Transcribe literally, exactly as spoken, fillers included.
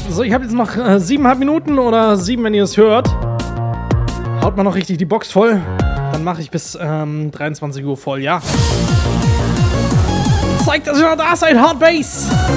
So, ich habe jetzt noch äh, siebeneinhalb Minuten oder sieben, wenn ihr es hört. Haut mal noch richtig die Box voll. Dann mache ich bis ähm, dreiundzwanzig Uhr voll, ja. Zeigt, dass ihr noch da seid, Hard Bass.